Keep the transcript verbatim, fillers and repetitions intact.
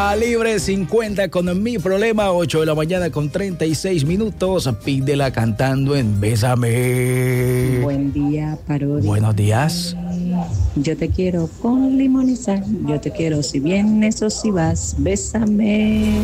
Libre cincuenta con Mi Problema, ocho de la mañana con treinta y seis minutos. Pídela cantando en Bésame. Buen día, Parodia. Buenos días. Yo te quiero con limón y sal. Yo te quiero si vienes o si vas. Bésame.